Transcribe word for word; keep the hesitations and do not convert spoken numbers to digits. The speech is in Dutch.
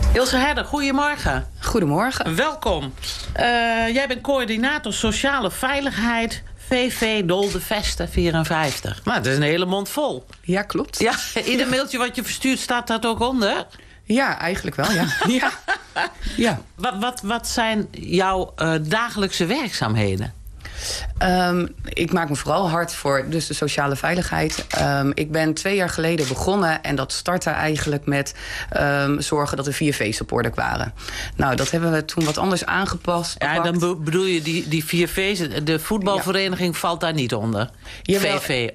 Ilse Herder, goedemorgen. Goedemorgen. Welkom. Uh, jij bent coördinator sociale veiligheid V V Dolde Veste vierenvijftig. Maar het is een hele mond vol. Ja, klopt. Ja, ieder mailtje wat je verstuurt staat dat ook onder? Ja, eigenlijk wel, ja. ja. ja. Wat, wat, wat zijn jouw uh, dagelijkse werkzaamheden? Um, ik maak me vooral hard voor dus de sociale veiligheid. Um, ik ben twee jaar geleden begonnen en dat startte eigenlijk met um, zorgen dat er vier V's op orde waren. Nou, dat hebben we toen wat anders aangepast. Ja, dan bedoel je die, die vier V's, de voetbalvereniging ja. valt daar niet onder? Jawel. V V